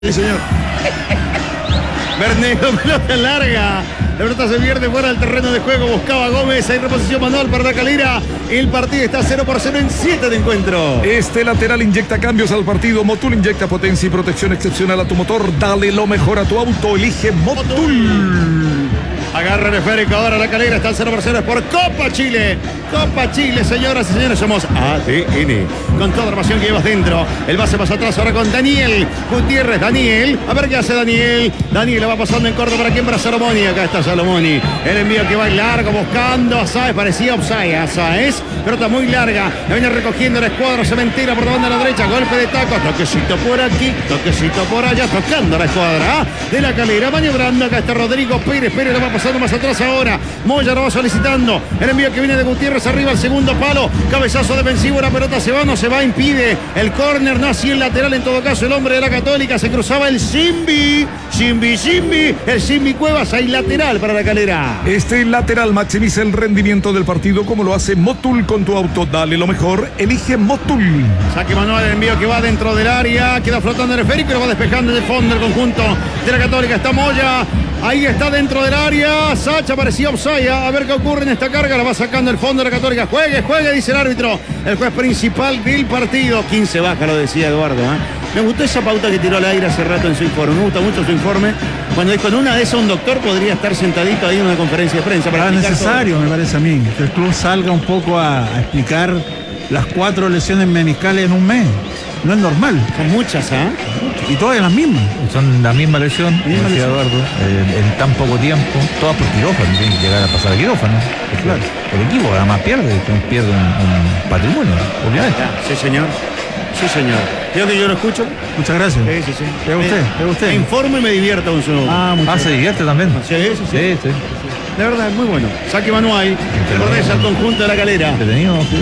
Sí, señor. Bernedo, pelota larga. La pelota se pierde fuera del terreno de juego. Buscaba Gómez. Hay reposición manual para la Calera. El partido está 0-0 en 7 de encuentro. Este lateral inyecta cambios al partido. Motul inyecta potencia y protección excepcional a tu motor. Dale lo mejor a tu auto. Elige Motul. Agarra el esférico ahora la Calera. Está 0-0. Es por Copa Chile. Copa Chile, señoras y señores. Somos ADN. Con toda la pasión que llevas dentro. El base pasa atrás ahora con Daniel Gutiérrez. Daniel. A ver qué hace Daniel. Daniel lo va pasando en corto. ¿Para quién? Para Salomoni. Acá está Salomoni. El envío que va largo buscando a Sáez. Parecía offside a Sáez. Pelota muy larga. La viene recogiendo la escuadra cementera por la banda a la derecha. Golpe de taco. Toquecito por aquí. Toquecito por allá. Tocando la escuadra de la Calera. Maniobrando. Acá está Rodrigo Pérez. Pérez lo va pasando más atrás ahora. Moya lo va solicitando. El envío que viene de Gutiérrez arriba al segundo palo. Cabezazo defensivo. La pelota se va. No se va. Impide el córner. No así el lateral. En todo caso el hombre de la Católica. Se cruzaba el Simbi. El Simbi Cuevas. Hay lateral para la Calera. Este lateral maximiza el rendimiento del partido como lo hace Motul con tu auto. Dale lo mejor. Elige Motul. Saque manual, el envío que va dentro del área. Queda flotando el esférico y lo va despejando de fondo el conjunto de la Católica. Está Moya. Ahí está dentro del área. Sacha parecía offside. A ver qué ocurre en esta carga. La va sacando el fondo de la Católica. Juegue, dice el árbitro. El juez principal del partido. 15 baja, lo decía Eduardo. Me gustó esa pauta que tiró al aire hace rato en su informe. Me gusta mucho su informe. Cuando dijo, en una de esas un doctor podría estar sentadito ahí en una conferencia de prensa. Para necesario, todo. Me parece a mí, que el club salga un poco a explicar las 4 lesiones meniscales en un mes. No es normal. Son muchas, ¿ah? Y todas las mismas. Son la misma lesión, decía Eduardo, en tan poco tiempo. Todas por quirófano, tienen que llegar a pasar a quirófano. Claro. El equipo además pierde un patrimonio, obviamente. Sí, señor. Sí, señor. Creo que yo lo escucho. Muchas gracias. Sí. Es usted. Me informo y me divierto con su nombre. Se divierte también. Sí. De verdad, muy bueno. Saque manual. Regresa al conjunto de la Calera. Entretenido, sí.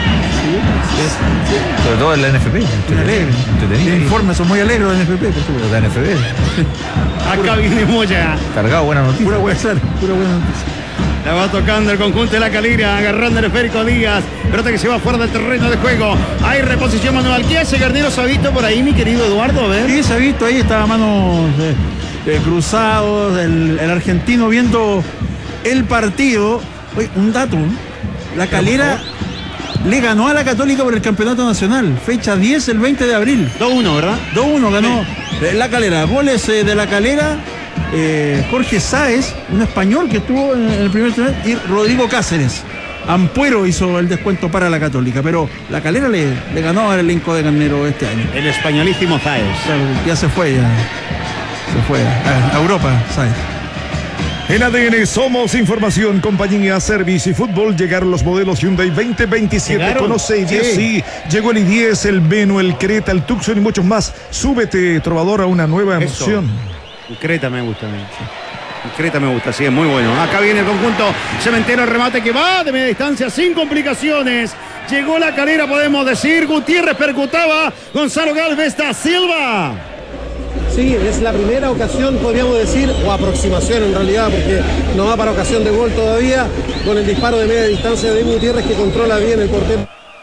Sobre todo en la NFP. Entretenido. Los informes son muy alegres de la NFP. La NFP. Acá viene Moya. Cargado, buena noticia. Pura buena noticia. La va tocando el conjunto de la Calera, agarrando el esférico Díaz. Pelota que se va fuera del terreno de juego. Hay reposición manual. ¿Qué hace Garnero? ¿Se ha visto por ahí, mi querido Eduardo? A ver. Sí, se ha visto ahí. Estaba a manos cruzados. El argentino viendo el partido. Oye, un dato. La Calera le ganó a la Católica por el campeonato nacional. Fecha 10, el 20 de abril. 2-1, ¿verdad? 2-1 ganó la Calera. Goles de la Calera. Jorge Sáez, un español que estuvo en el primer trimestre, y Rodrigo Cáceres. Ampuero hizo el descuento para la Católica, pero la Calera le ganó al elenco de Garnero este año. El españolísimo Sáez. Claro, ya se fue a Europa, Sáez. En ADN somos información, compañía, servicio y fútbol. Llegaron los modelos Hyundai 2027. ¿Llegaron? Conoce i10, sí. Llegó el i10, el Venue, el Creta, el Tucson y muchos más. Súbete, Trovador, a una nueva emoción. Creta me gusta a mí. Creta me gusta, sí, es muy bueno. Acá viene el conjunto cementero, el remate que va de media distancia sin complicaciones. Llegó la Calera, podemos decir. Gutiérrez percutaba. Gonzalo Galvez da Silva. Sí, es la primera ocasión, podríamos decir, o aproximación en realidad, porque no va para ocasión de gol todavía, con el disparo de media distancia de Gutiérrez que controla bien el portero.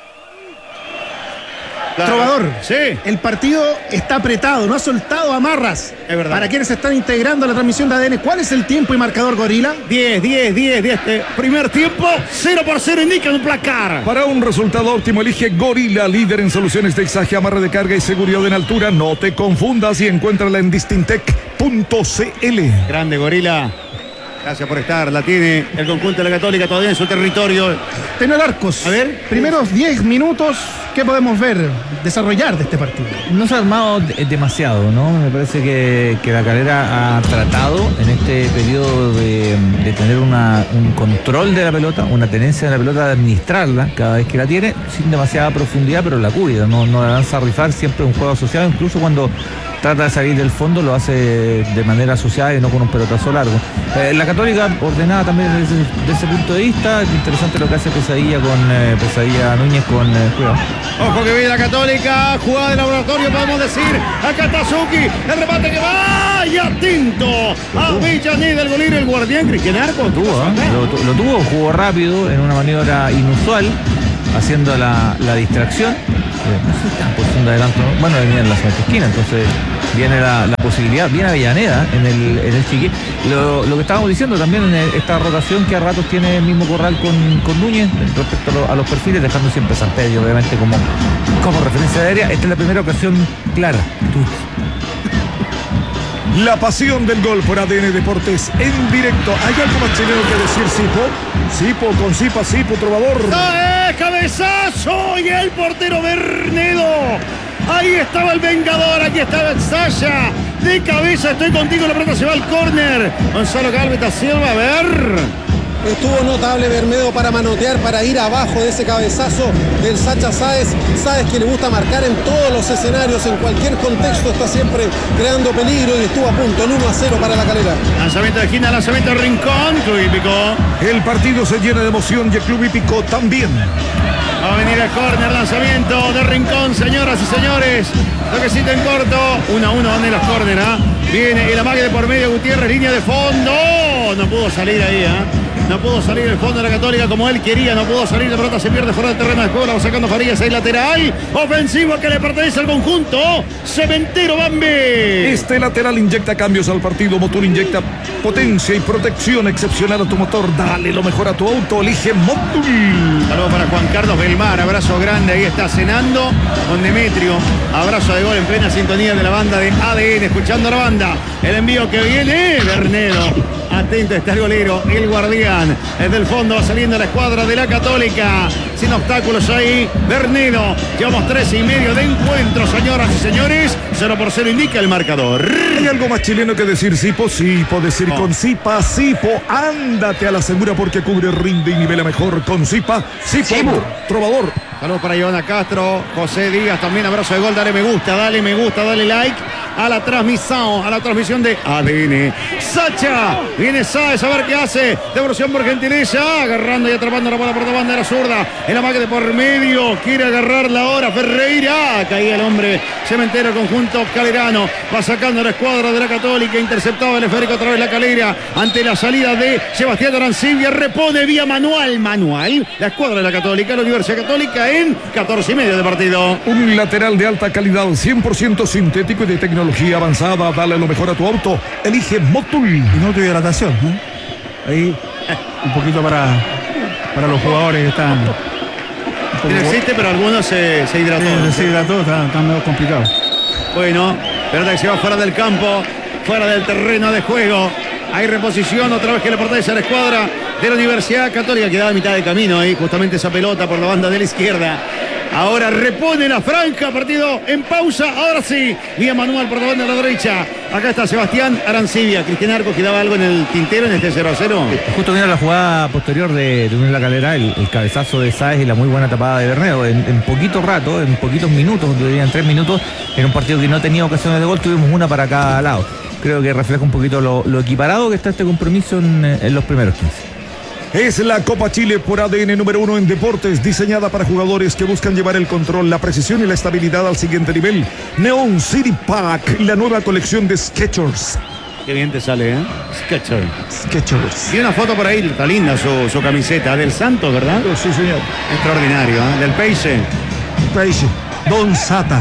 Trovador, sí. El partido está apretado, no ha soltado amarras. Es verdad. Para quienes se están integrando a la transmisión de ADN, ¿cuál es el tiempo y marcador, Gorila? 10. Primer tiempo, 0-0 indica un placar. Para un resultado óptimo, elige Gorila, líder en soluciones de exaje, amarre de carga y seguridad en altura. No te confundas y encuéntrala en distintec.cl. Grande, Gorila. Gracias por estar. La tiene el conjunto de la Católica todavía en su territorio. Tenor Arcos. A ver. Primeros 10 minutos, ¿qué podemos ver, desarrollar de este partido? No se ha armado demasiado, ¿no? Me parece que la Calera ha tratado en este periodo de tener un control de la pelota, una tenencia de la pelota de administrarla cada vez que la tiene, sin demasiada profundidad, pero la cuida, no la lanza a rifar, siempre un juego asociado, incluso cuando trata de salir del fondo lo hace de manera asociada y no con un pelotazo largo. La Católica ordenada también desde ese punto de vista. Interesante lo que hace Pesadilla Núñez con cuidado. Ojo que viene la Católica, jugada de laboratorio, podemos decir. Acá está Suki, el remate que va y atento a Villaní del golero, el guardián Cristian Arcos. Lo tuvo, jugó rápido en una maniobra inusual, haciendo la distracción. No sé si están por un adelanto. Bueno, venía en la segunda esquina, entonces viene la posibilidad, viene Avellaneda en el Chiqui. Lo que estábamos diciendo también en esta rotación que a ratos tiene el mismo Corral con Núñez respecto a los perfiles, dejando siempre San Pedro obviamente como referencia aérea. Esta es la primera ocasión clara. La pasión del gol por ADN Deportes en directo. ¿Hay algo más chileno que decir, Sipo? Con Sipo, trovador. Cabezazo y el portero Bernedo. Ahí estaba el vengador, aquí estaba el Sasha. De cabeza, estoy contigo, la pelota se va al córner. Gonzalo Calveta Silva, a ver. Estuvo notable Bermedo para manotear, para ir abajo de ese cabezazo del Sacha Sáez. Sáez que le gusta marcar en todos los escenarios, en cualquier contexto, está siempre creando peligro y estuvo a punto, el 1-0 para La Calera. Lanzamiento de esquina, lanzamiento de rincón, Club Hípico. El partido se llena de emoción y el Club Hípico también. Va a venir el córner, lanzamiento de rincón, señoras y señores. Toquecito en corto, 1-1 van en los córner, ¿ah? Viene el amague de por medio, Gutiérrez, línea de fondo. No pudo salir ahí, ¿ah? No pudo salir el fondo de la Católica como él quería. No pudo salir, la pelota se pierde fuera del terreno de juego. La va sacando Farías, ahí lateral. Ofensivo que le pertenece al conjunto Cementero Bambi. Este lateral inyecta cambios al partido. Motul inyecta potencia y protección excepcional a tu motor. Dale lo mejor a tu auto. Elige Motul. Saludos para Juan Carlos Belmar. Abrazo grande. Ahí está cenando con Demetrio. Abrazo de gol en plena sintonía de la banda de ADN. Escuchando a la banda. El envío que viene. Bernedo. Atento está el golero, el guardián. Desde el fondo va saliendo la escuadra de la Católica. Sin obstáculos ahí, Bernedo. Llevamos 13:30 de encuentro, señoras y señores. 0-0 indica el marcador. ¿Hay algo más chileno que decir, Sipo? Decir con Sipo. Ándate a la segura porque cubre, rinde y nivela mejor con Sipo. Trovador. Saludos para Ivana Castro, José Díaz, también abrazo de gol, dale me gusta, dale like a la transmisión de ADN. Sacha, viene Sáez a ver qué hace, devolución por gentileza, agarrando y atrapando la bola por la banda de la zurda, el amague de por medio, quiere agarrarla ahora Ferreira, caía el hombre Cementero, conjunto calerano, va sacando la escuadra de la Católica, interceptado el esférico otra vez la Calera, ante la salida de Sebastián Arancibia, repone vía manual, la escuadra de la Católica, la Universidad Católica en 14:30 de partido. Un lateral de alta calidad, 100% sintético y de tecnología avanzada. Dale lo mejor a tu auto. Elige Motul. Y no tu hidratación, ¿eh? Ahí un poquito para los jugadores que están. No existe, pero algunos se hidrató. Sí, se hidrató, está medio complicado. Bueno, pelota que se va fuera del campo, fuera del terreno de juego. Hay reposición, otra vez que le pertenece a la escuadra de la Universidad Católica, que da a mitad de camino ahí, justamente esa pelota por la banda de la izquierda. Ahora repone la franja, partido en pausa, ahora sí, vía manual por la banda de la derecha. Acá está Sebastián Arancibia. Cristian Arcos, ¿quedaba algo en el tintero en este 0-0? Justo viene la jugada posterior de Unión La Calera, el cabezazo de Sáez y la muy buena tapada de Bernedo. En poquito rato, en poquitos minutos, dirían 3 minutos, en un partido que no tenía ocasiones de gol, tuvimos una para cada lado. Creo que refleja un poquito lo equiparado que está este compromiso en los primeros 15. Es la Copa Chile por ADN número 1 en deportes, diseñada para jugadores que buscan llevar el control, la precisión y la estabilidad al siguiente nivel. Neon City Pack, la nueva colección de Skechers. Qué bien te sale, ¿eh? Skechers. Y una foto por ahí, está linda su camiseta, del Santos, ¿verdad? Sí, señor. Extraordinario, ¿eh? Del Peixe. Don Sata.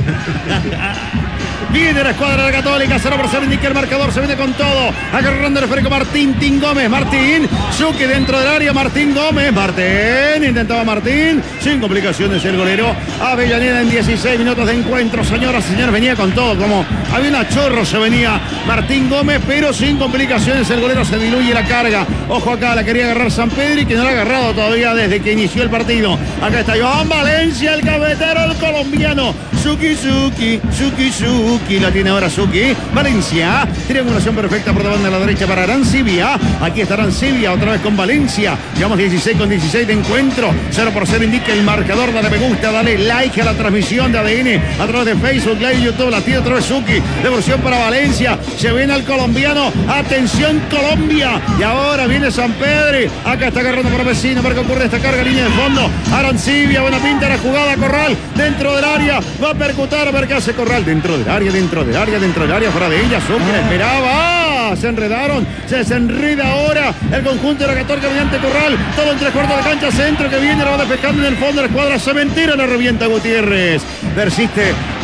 Viene la escuadra de la Católica, 0-0 indica el marcador, se viene con todo, agarrando el esférico Martín Gómez, Zucchi dentro del área, Martín Gómez, intentaba Martín, sin complicaciones el golero, Avellaneda en 16 minutos de encuentro, señoras y señores, venía con todo, como había una chorro se venía Martín Gómez, pero sin complicaciones el golero se diluye la carga, ojo acá, la quería agarrar San Pedro y que no la ha agarrado todavía desde que inició el partido, acá está Joan Valencia, el cabetero, el colombiano, Zucchi, la tiene ahora Zucchi, Valencia, triangulación perfecta por la banda de la derecha para Arancibia, aquí está Arancibia, otra vez con Valencia, llevamos 16 de encuentro, 0-0 indica el marcador, dale me gusta, dale like a la transmisión de ADN, a través de Facebook, Live, YouTube, la tiene otra vez Zucchi, devolución para Valencia, se viene al colombiano, atención Colombia, y ahora viene San Pedro, acá está agarrando por vecino, para que ocurre esta carga, línea de fondo, Arancibia, buena pinta la jugada, Corral, dentro del área, va a percutar, a ver qué hace Corral, dentro del área, fuera de ella, Zucchi la esperaba, se enredaron, se desenreda ahora el conjunto de la Católica mediante Corral, todo en 3/4 de cancha, centro que viene, lo va despejando en el fondo de la escuadra Cementera, la revienta Gutiérrez, persiste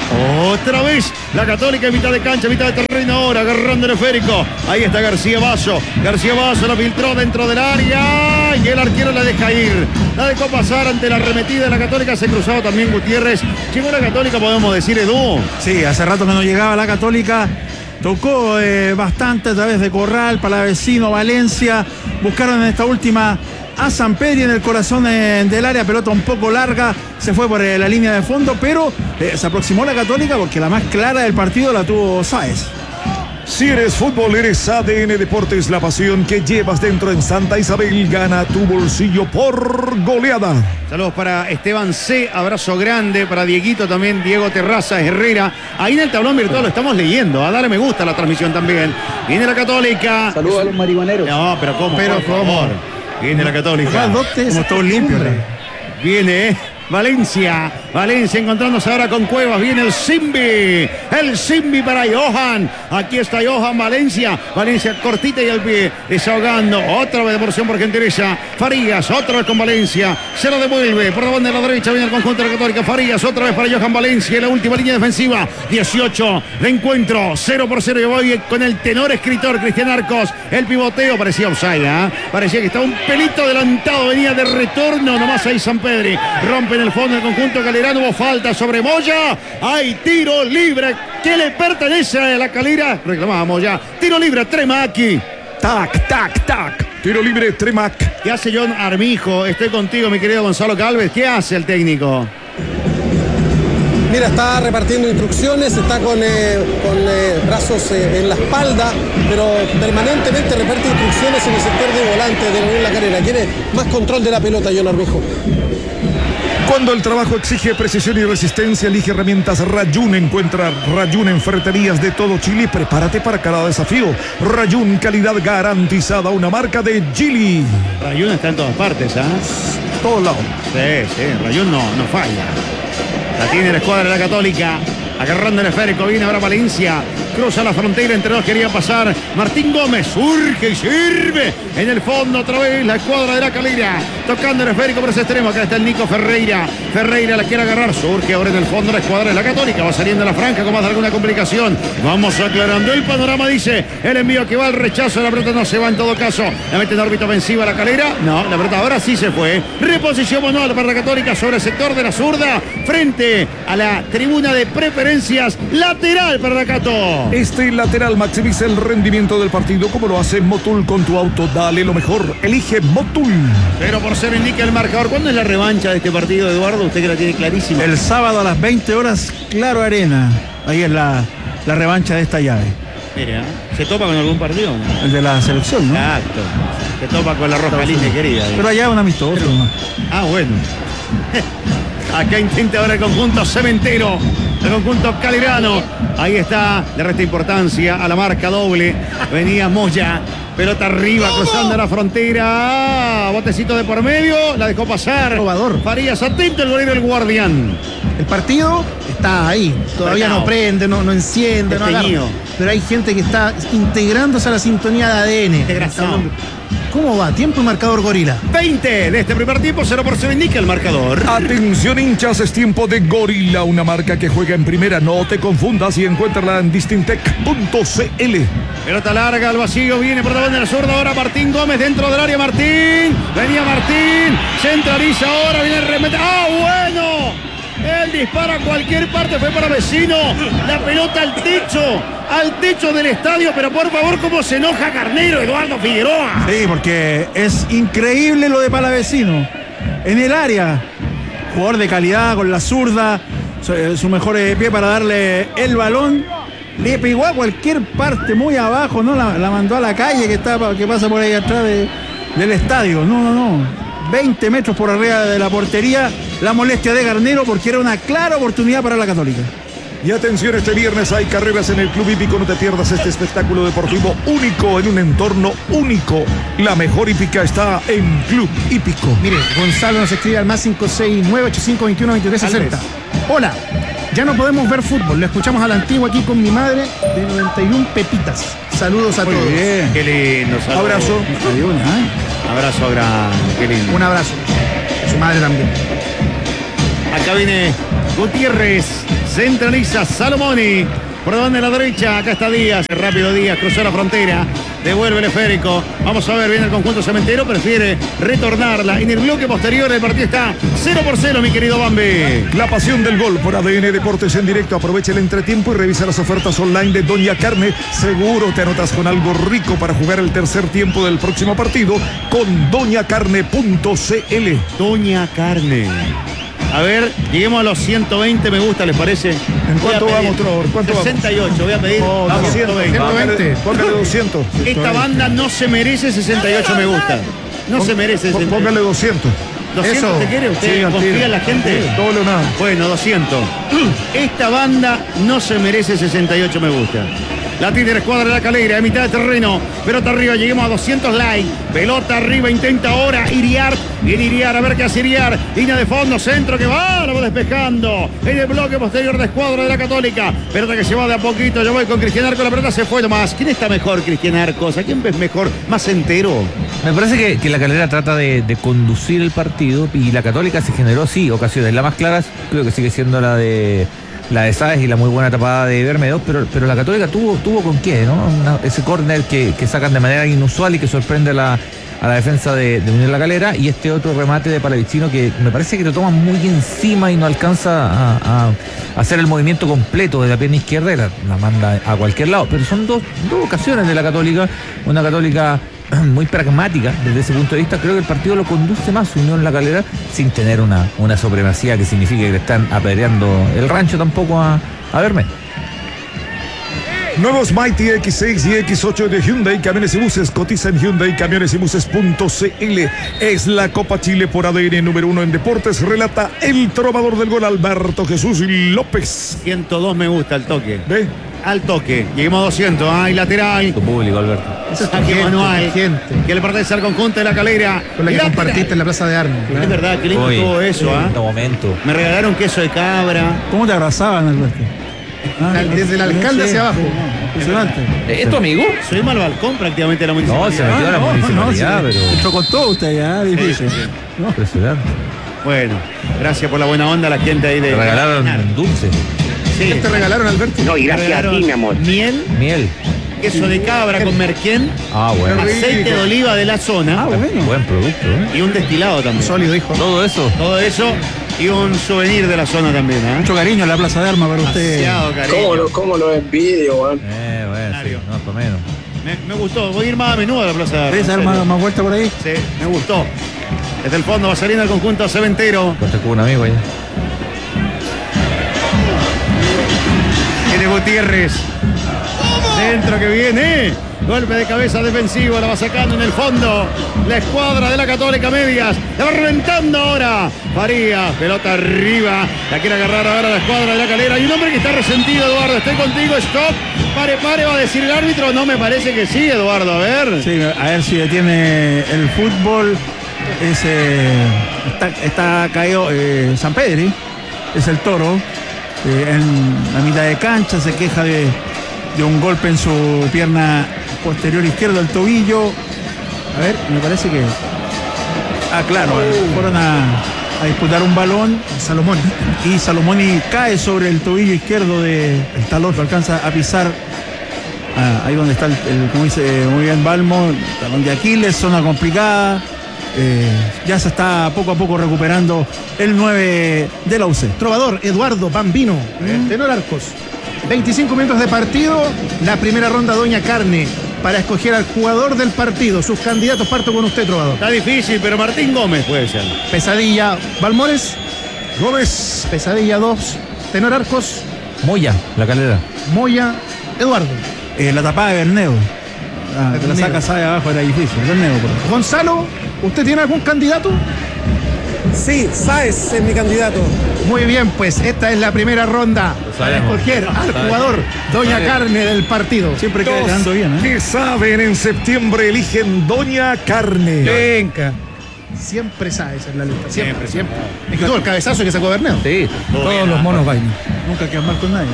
Otra vez la Católica en mitad de cancha, mitad de terreno ahora, agarrando el esférico. Ahí está García Basso. García Basso la filtró dentro del área y el arquero la deja ir. La dejó pasar ante la arremetida de la Católica. Se cruzaba también Gutiérrez. Llegó la Católica, podemos decir, Edu. Sí, hace rato que no llegaba la Católica. Tocó bastante a través de Corral, Palavecino, Valencia. Buscaron en esta última a Sampedri en el corazón del área, pelota un poco larga, se fue por la línea de fondo, pero se aproximó la Católica porque la más clara del partido la tuvo Sáez. Si eres fútbol, eres ADN Deportes, la pasión que llevas dentro en Santa Isabel. Gana tu bolsillo por goleada. Saludos para Esteban C, abrazo grande para Dieguito también, Diego Terraza Herrera. Ahí en el tablón virtual lo estamos leyendo, a darle me gusta a la transmisión también. Viene la Católica. Saludos a los marihuaneros. No, pero ¿cómo? Pero por favor. Viene la Católica. Como todo limpio. Viene Valencia. Valencia encontrándose ahora con Cuevas. Viene el Simbi para Johan. Aquí está Johan. Valencia cortita y al pie. Desahogando. Otra vez de porción por gentileza. Farías. Otra vez con Valencia. Se lo devuelve. Por la banda de la derecha viene el conjunto de la Católica. Farías. Otra vez para Johan Valencia. La última línea defensiva. 18 de encuentro. 0-0. Yo voy con el tenor escritor Cristian Arcos. El pivoteo parecía offside. Parecía que estaba un pelito adelantado. Venía de retorno. Nomás ahí Sampedri. Rompe en el fondo del conjunto Calderano. Hubo falta sobre Moya. Hay tiro libre que le pertenece a la Calera. Reclamaba Moya. Tiro libre Tremaki. Tac, tac, tac. Tiro libre Tremac. ¿Qué hace John Armijo? Estoy contigo, mi querido Gonzalo Calves. ¿Qué hace el técnico? Mira, está repartiendo instrucciones, está con brazos en la espalda, pero permanentemente reparte instrucciones en el sector de volante de la Unión La Calera. Quiere más control de la pelota, John Armijo. Cuando el trabajo exige precisión y resistencia, elige herramientas Rayun. Encuentra Rayun en ferreterías de todo Chile. Prepárate para cada desafío. Rayun, calidad garantizada, una marca de Gili. Rayun está en todas partes, Todos lados. Sí, Rayun no falla. La tiene la escuadra de la Católica. Agarrando el esférico, viene ahora Valencia. Cruza la frontera, entre dos quería pasar. Martín Gómez surge y sirve. En el fondo otra vez la escuadra de la Calera. Tocando el esférico por ese extremo. Acá está el Nico Ferreira. Ferreira la quiere agarrar. Surge ahora en el fondo la escuadra de la Católica. Va saliendo a la franja con más de alguna complicación. Vamos aclarando el panorama, dice. El envío que va al rechazo. La pelota no se va en todo caso. La mete en órbita ofensiva la Calera. No, la pelota ahora sí se fue. Reposición manual para la Católica sobre el sector de la zurda. Frente a la tribuna de preferencias. Lateral para la Cato. Este lateral maximiza el rendimiento del partido como lo hace Motul con tu auto. Dale lo mejor. Elige Motul. 0-0 indica el marcador. ¿Cuándo es la revancha de este partido, Eduardo? Usted que la tiene clarísima. El sábado a las 20 horas, Claro Arena. Ahí es la revancha de esta llave. Mira, ¿se topa con algún partido? ¿No? El de la selección, ¿no? Exacto. Se topa con la Roja Línea, querida. Pero allá es un amistoso. Bueno. Acá intenta ahora el conjunto cementero. El conjunto calerano. Ahí está. Le resta importancia a la marca doble. Venía Moya. Pelota arriba, cruzando la frontera. Botecito de por medio. La dejó pasar. Probador. Farías, atento el golero del Guardián. El partido está ahí. Todavía no prende, no enciende, no agarra. Pero hay gente que está integrándose a la sintonía de ADN. Integración. ¿Cómo va? Tiempo y marcador Gorila. 20 de este primer tiempo, 0-0 indica el marcador. Atención hinchas, es tiempo de Gorila, una marca que juega en primera. No te confundas y encuéntrala en distintec.cl. Pelota larga al vacío, viene por la banda de la zurda ahora Martín Gómez dentro del área. Martín, venía Martín, centraliza ahora, viene el remate. ¡Ah, bueno! Él dispara a cualquier parte, fue para Vecino. La pelota al techo del estadio, pero por favor, cómo se enoja Carnero, Eduardo Figueroa. Sí, porque es increíble lo de Palavecino. En el área, jugador de calidad con la zurda, su mejor pie para darle el balón. Le pegó a cualquier parte muy abajo, ¿no? La mandó a la calle que pasa por ahí atrás del estadio. No. 20 metros por arriba de la portería. La molestia de Garnero porque era una clara oportunidad para la Católica. Y atención, este viernes hay carreras en el Club Hípico. No te pierdas este espectáculo deportivo único en un entorno único. La mejor hípica está en Club Hípico. Mire, Gonzalo nos escribe al más 569-8521-2360. Hola, ya no podemos ver fútbol. Lo escuchamos a la antigua aquí con mi madre de 91 pepitas. Saludos a todos. Muy bien. Qué lindo. Saludos. Abrazo. Abrazo grande, qué lindo. Un abrazo. A su madre también. Acá viene Gutiérrez. Centraliza Salomoni. Por donde la derecha, acá está Díaz. Rápido Díaz, cruzó la frontera. Devuelve el esférico. Vamos a ver, viene el conjunto cementero. Prefiere retornarla. En el bloque posterior el partido está 0-0, mi querido Bambi. La pasión del gol por ADN Deportes en directo. Aprovecha el entretiempo y revisa las ofertas online de Doña Carne. Seguro te anotas con algo rico para jugar el tercer tiempo del próximo partido con doñacarne.cl. Doña Carne. A ver, lleguemos a los 120 me gusta, ¿les parece? ¿En cuánto vamos, Trovor? ¿Cuánto 68, voy a pedir. Oh, Vamos, 120. 120. Póngale 200. Esta banda no se merece 68 me gusta. No se merece 68. Póngale 200. 200, Eso. ¿te quiere? ¿Usted Sí, al confía tiro. en la gente? Sí, doble o nada. Bueno, 200. Esta banda no se merece 68 me gusta. La tiene la escuadra de la Calera, de mitad de terreno. Pelota arriba, lleguemos a 200 likes. Pelota arriba, intenta ahora Iriar. Viene Iriar, a ver qué hace Iriar. Línea de fondo, centro que va, lo va despejando. En el bloque posterior de escuadra de la Católica. Pelota que se va de a poquito. Yo voy con Cristian Arcos, la pelota se fue nomás. ¿Quién está mejor, Cristian Arcos? ¿A quién ves mejor? ¿Más entero? Me parece que la Calera trata de conducir el partido y la Católica se generó, sí, ocasiones. La más clara creo que sigue siendo la de Sáez y la muy buena tapada de Bermedo, pero la Católica tuvo con qué, ¿no? Ese córner que sacan de manera inusual y que sorprende a la defensa de Unión La Calera, y este otro remate de Palavicino que me parece que lo toma muy encima y no alcanza a hacer el movimiento completo de la pierna izquierda y la manda a cualquier lado. Pero son dos ocasiones de la Católica, una Católica muy pragmática desde ese punto de vista. Creo que el partido lo conduce más Unión La Calera sin tener una supremacía que signifique que le están apedreando el rancho tampoco a Verme. Nuevos Mighty X6 y X8 de Hyundai Camiones y Buses. Cotiza en Hyundai Camiones y Buses.cl. Es la Copa Chile por ADN número 1 en deportes. Relata el trovador del gol, Alberto Jesús López. 102 me gusta al toque. ¿Ve? Al toque. Lleguemos a 200. Hay lateral. Tu público, Alberto. Esa es tu Saque gente, manual. tu gente. Que le pertenece al conjunto de la Calera. Con la que Lateral. compartiste en la Plaza de Armas. Es verdad, qué lindo Oye, estuvo eso, ¿ah? este momento. Me regalaron queso de cabra. ¿Cómo te abrazaban, Alberto? Desde el alcalde hacia abajo. Impresionante. ¿Es tu amigo? Soy mal balcón prácticamente de la municipalidad. No, se metió a la municipalidad, pero Entró con todo usted ya, difícil. impresionante. Bueno, gracias por la buena onda a la gente ahí de. Te regalaron dulce, Sí. ¿Qué te regalaron, Alberto? No, y Me gracias a regalaron ti, mi amor. miel, miel. queso de cabra con merquén, Ah, bueno. aceite de oliva de la zona Buen producto, ¿eh? y un destilado también. Sólido, hijo. Todo eso. Todo eso y un souvenir de la zona también, ¿eh? Mucho cariño en la Plaza de Armas para usted. Demasiado cariño. ¿Cómo lo envidio, weón? Bueno, sí, no, por menos. Me gustó. Voy a ir más a menudo a la plaza. ¿Querés dar más vuelta por ahí? Sí, me gustó. Desde el fondo va saliendo el conjunto cementero. Conté con un amigo ahí. Tiene Gutiérrez. Centro que viene. Golpe de cabeza defensivo. La va sacando en el fondo. La escuadra de la Católica Medias. La va reventando ahora. Farías. Pelota arriba. La quiere agarrar ahora la escuadra de la Calera. Hay un hombre que está resentido, Eduardo. Estoy contigo. Stop. Pare. Va a decir el árbitro. No, me parece que sí, Eduardo. A ver. Sí, a ver si detiene el fútbol. Está caído San Pedri. Es el Toro. En la mitad de cancha se queja de un golpe en su pierna posterior izquierda, el tobillo. A ver, me parece que. Claro, fueron a disputar un balón. Salomón. Y Salomoni cae sobre el tobillo izquierdo del talón, lo alcanza a pisar. Ahí donde está como dice muy bien Balmo, talón de Aquiles, zona complicada. Ya se está poco a poco recuperando el 9 de la UC. Trovador, Eduardo Bambino, Tenor Arcos. 25 minutos de partido, la primera ronda Doña Carne para escoger al jugador del partido. Sus candidatos, parto con usted, Trovador. Está difícil, pero Martín Gómez puede ser. Pesadilla, Balmores. Gómez. Pesadilla 2, Tenor Arcos. Moya, la Calera. Moya, Eduardo. La tapada de Berneo. Que la Berneo. saca sabe abajo, era difícil. Berneo, por favor. Gonzalo, ¿usted tiene algún candidato? Sí, Sáez es mi candidato. Muy bien, pues esta es la primera ronda para sabemos. escoger al jugador Doña Carne del partido. Siempre queda quedando bien, ¿eh? Que saben, en septiembre eligen Doña Carne. Venga. Siempre Sáez en la lista. Siempre. Es que tuvo el cabezazo que sacó Berneo. Sí. Todos los monos bailan. Nunca quedan mal con nadie.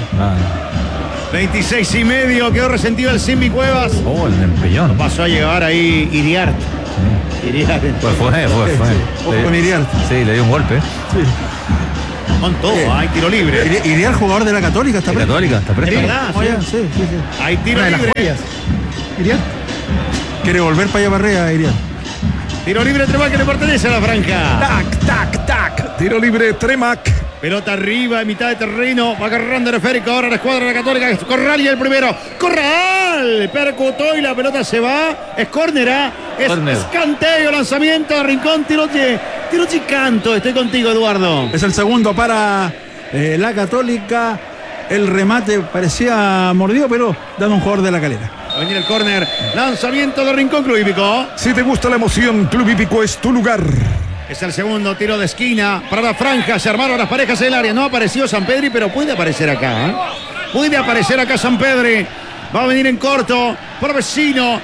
26,5, quedó resentido el Simbi Cuevas. Oh, el empellón. Pasó a llevar ahí Iriart. Fue. Ojo con Iriarte. Sí, le dio un golpe. Con todo, hay tiro libre. Iría el jugador de la Católica, está La presto. Católica está Es presto. verdad, Oh, sí. ya, sí. Hay tiro Una de las libre. joyas. ¿Irían? Quiere volver para allá para arriba, iría. Tiro libre Tremac que le pertenece a la franja. Tac, tac, tac. Tiro libre Tremac. Pelota arriba, en mitad de terreno. Va agarrando el esférico ahora la escuadra de la Católica. Corral y el primero. Corral. Percutó y la pelota se va. Es córner, ¿ah? Es Córner. escanteo, lanzamiento de Rincón. Tiro chicanto. Estoy contigo, Eduardo. Es el segundo para la Católica. El remate parecía mordido, pero dando un jugador de la Calera. Va a venir el córner. Lanzamiento de Rincón Club Hípico. Si te gusta la emoción, Club Hípico es tu lugar. Es el segundo tiro de esquina para la franja. Se armaron las parejas en el área. No apareció San Pedri, pero puede aparecer acá. ¿Eh? Puede aparecer acá San Pedri. Va a venir en corto. Por vecino.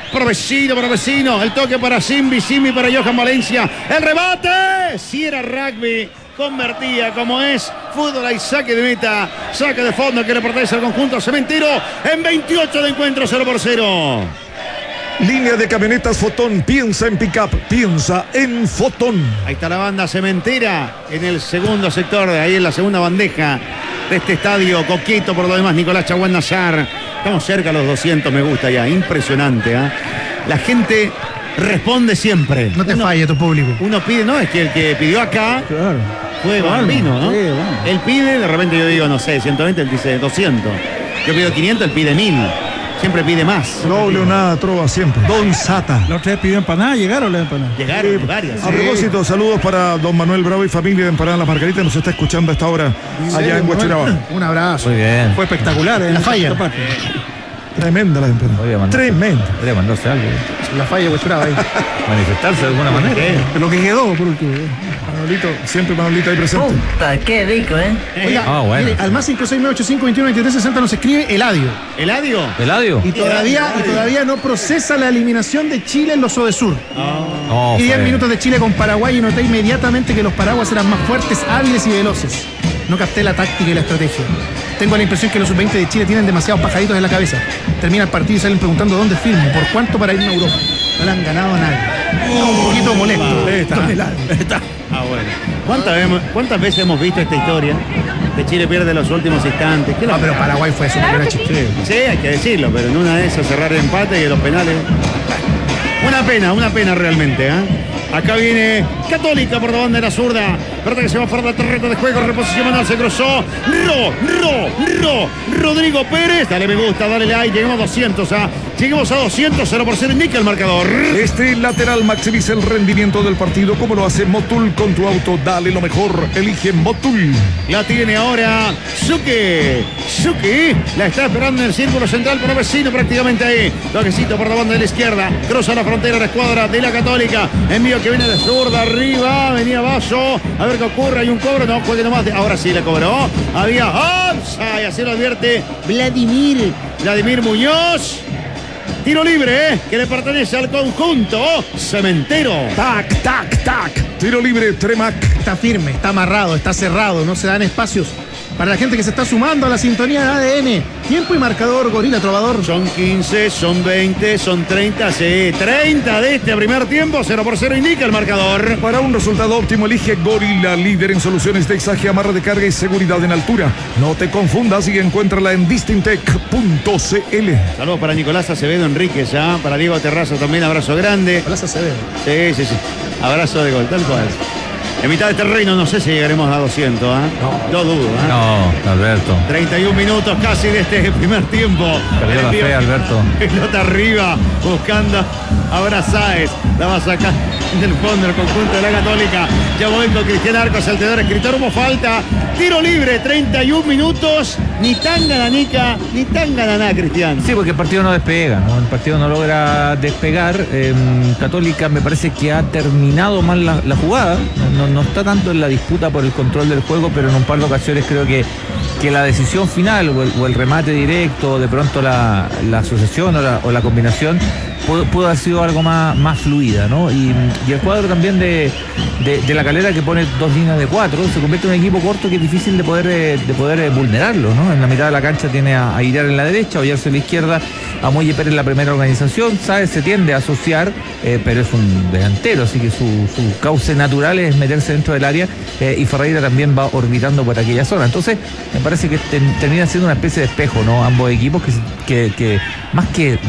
El toque para Simbi para Johan Valencia. El remate. Si era rugby. Convertía como es fútbol, hay saque de meta, saque de fondo que le pertenece al conjunto cementero en 28 de encuentro, 0-0. Línea de camionetas Fotón. Piensa en pickup. Piensa en Fotón. Ahí está la banda cementera en el segundo sector, ahí en la segunda bandeja de este estadio. Coqueto por lo demás, Nicolás Chaguán Nazar. Estamos cerca a los 200, me gusta ya, impresionante. La gente responde siempre. No te falle tu público. Uno pide, no, es que el que pidió acá Claro. fue Bambino, ¿no? Sí, bueno. Él pide, de repente yo digo, no sé, 120, él dice 200. Yo pido 500, él pide 1000. Siempre pide más. No, Leonada Trova siempre. Don Sata. La otra vez pidió empanada, llegaron las empanadas. Llegaron varias. A propósito, saludos para don Manuel Bravo y familia de Empanadas Las Margaritas. Nos está escuchando a esta hora allá en Huachuraba. Un abrazo. Muy bien. Fue espectacular. La falla. Tremenda la empanadas. Podría mandarse- Tremenda. Podría mandarse algo. La falla Huachuraba ahí. Manifestarse de alguna manera. Lo que quedó, por último. Manolito, siempre Manolito ahí presente. Puta, qué rico, ¿eh? Oiga, Ah, bueno. mire, al más 56985212360 nos escribe Eladio. ¿Eladio? ¿Eladio? Y todavía no procesa la eliminación de Chile en los Odesur. No, Y 10 fue- minutos de Chile con Paraguay y noté inmediatamente que los paraguas eran más fuertes, hábiles y veloces. No capté la táctica y la estrategia. Tengo la impresión que los sub-20 de Chile tienen demasiados pajaritos en la cabeza. Termina el partido y salen preguntando dónde firmo, por cuánto para irme a Europa. No le han ganado a nadie. Un poquito molesto. Don Eladio. Ah, bueno. ¿Cuántas veces hemos visto esta historia? Que Chile pierde los últimos instantes. ¿Qué No, pero Paraguay fue superior a Chile. Sí, hay que decirlo, pero en una de esas cerrar el empate y los penales. Una pena realmente, Acá viene Católica por la banda de la zurda. Pelota que se va fuera del terreno de juego. Reposición manual, se cruzó. Rodrigo Pérez. Dale me gusta, dale like. Llegamos a 200, Lleguemos a 200, 0-0 indica el marcador. Este lateral maximiza el rendimiento del partido como lo hace Motul con tu auto. Dale lo mejor. Elige Motul. La tiene ahora Suki. La está esperando en el círculo central para vecino prácticamente ahí. Toquecito por la banda de la izquierda. Cruza la frontera la escuadra de la Católica. Envío que viene de zurda arriba. Venía Vaso. A ver qué ocurre. Hay un cobro. No, juegue nomás. Ahora sí le cobró. Había offside. Así lo advierte Vladimir Muñoz. Tiro libre, que le pertenece al conjunto cementero. Tac, tac, tac. Tiro libre Tremac. Está firme, está amarrado, está cerrado, no se dan espacios. Para la gente que se está sumando a la sintonía de ADN, tiempo y marcador, Gorila Trovador. Son 15, son 20, son 30, sí, 30 de este primer tiempo, 0-0 indica el marcador. Para un resultado óptimo, elige Gorila, líder en soluciones de exaje, amarre de carga y seguridad en altura. No te confundas y encuéntrala en distintec.cl. Saludos para Nicolás Acevedo Enríquez, para Diego Terrazo también, abrazo grande. Plaza Acevedo. Sí. Abrazo de gol, tal cual. En mitad de terreno no sé si llegaremos a 200, No dudo, No, Alberto. 31 minutos casi de este primer tiempo. Perdió la El envío- fe, Alberto. Pelota arriba, buscando a Brazáez. La va a sacar del fondo el conjunto de la Católica. Ya voy con Cristian Arcos, el tenedor escritor. Hubo falta. Tiro libre, 31 minutos. Ni tan gananica, ni tan gananá, Cristian. Sí, porque el partido no despega, ¿no? El partido no logra despegar. Católica me parece que ha terminado mal la jugada. No está tanto en la disputa por el control del juego, pero en un par de ocasiones creo que la decisión final o el remate directo, de pronto la asociación o la combinación pudo haber sido algo más fluida, ¿no? Y el cuadro también de La Calera, que pone 2 líneas de 4, se convierte en un equipo corto que es difícil de poder vulnerarlo, ¿no? En la mitad de la cancha tiene a Iriar en la derecha, a Ollarse en la izquierda, a Molle Pérez en la primera organización. Sáez se tiende a asociar, pero es un delantero, así que su cauce natural es meterse dentro del área, y Ferreira también va orbitando por aquella zona. Entonces me parece que termina siendo una especie de espejo, ¿no? Ambos equipos que más que